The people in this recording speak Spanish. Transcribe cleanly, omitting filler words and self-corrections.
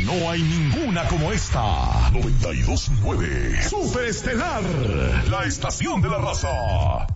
No hay ninguna como esta. 92.9 Superestelar, la estación de la raza.